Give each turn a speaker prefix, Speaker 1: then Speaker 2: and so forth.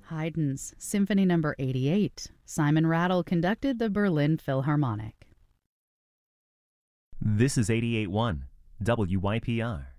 Speaker 1: Haydn's Symphony No. 88. Simon Rattle conducted the Berlin Philharmonic.
Speaker 2: This is 88.1 WYPR.